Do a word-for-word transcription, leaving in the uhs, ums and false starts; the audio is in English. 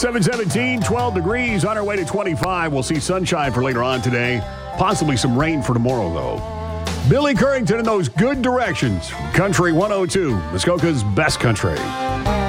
seven seventeen, twelve degrees, on our way to twenty-five. We'll see sunshine for later on today. Possibly some rain for tomorrow, though. Billy Currington in those good directions. Country one oh two, Muskoka's best country.